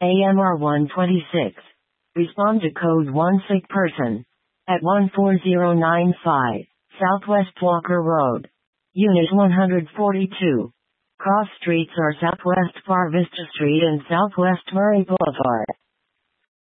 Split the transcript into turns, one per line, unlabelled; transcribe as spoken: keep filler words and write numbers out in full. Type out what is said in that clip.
A M R one twenty-six. Respond to code one sick person. At one four zero nine five, Southwest Walker Road. Unit one forty-two. Cross streets are Southwest Far Vista Street and Southwest Murray Boulevard.